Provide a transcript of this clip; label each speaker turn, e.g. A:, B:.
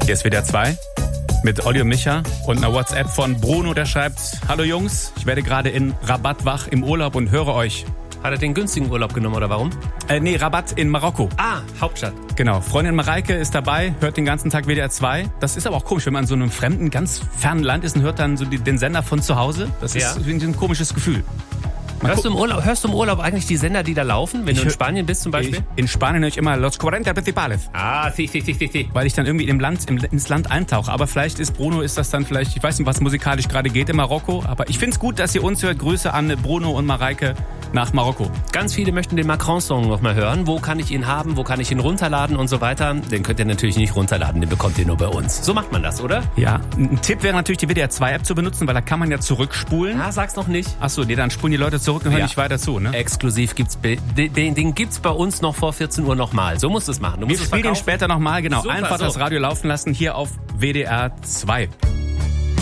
A: Hier ist WDR 2 mit Olli und Micha und einer WhatsApp von Bruno, der schreibt: Hallo Jungs, ich werde gerade in Rabat wach im Urlaub und höre euch.
B: Hat er den günstigen Urlaub genommen oder warum?
A: Nee, Rabat in Marokko.
B: Ah, Hauptstadt.
A: Genau, Freundin Mareike ist dabei, hört den ganzen Tag WDR 2. Das ist aber auch komisch, wenn man in so einem fremden, ganz fernen Land ist und hört dann so den Sender von zu Hause. Das ist irgendwie ein komisches Gefühl.
B: Hörst du im Urlaub eigentlich die Sender, die da laufen, wenn du in Spanien bist zum Beispiel?
A: In Spanien höre ich immer Los 40 Principales.
B: Ah, sí.
A: Weil ich dann irgendwie ins Land eintauche. Aber vielleicht ist das dann vielleicht, ich weiß nicht, was musikalisch gerade geht in Marokko. Aber ich finde es gut, dass ihr uns hört. Grüße an Bruno und Mareike nach Marokko.
B: Ganz viele möchten den Macron-Song noch mal hören. Wo kann ich ihn haben? Wo kann ich ihn runterladen und so weiter? Den könnt ihr natürlich nicht runterladen, den bekommt ihr nur bei uns. So macht man das, oder?
A: Ja, ein Tipp wäre natürlich, die WDR 2-App zu benutzen, weil da kann man ja zurückspulen.
B: Ah, sag's noch nicht.
A: Achso, nee, dann spulen die Leute zurück und hören nicht weiter zu, ne?
B: Exklusiv den gibt's bei uns noch vor 14 Uhr nochmal. So musst du es machen.
A: Wir spielen den später nochmal, genau.
B: Super,
A: einfach das Radio laufen lassen, hier auf WDR 2.